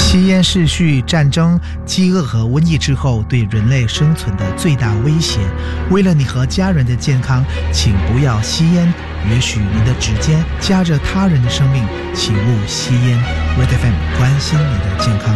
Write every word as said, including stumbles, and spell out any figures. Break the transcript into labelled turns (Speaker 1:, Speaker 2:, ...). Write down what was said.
Speaker 1: 吸烟是续战争、饥饿和瘟疫之后对人类生存的最大威胁。为了你和家人的健康，请不要吸烟。也许你的指尖夹着他人的生命，请勿吸烟。Red F M 关心你的健康。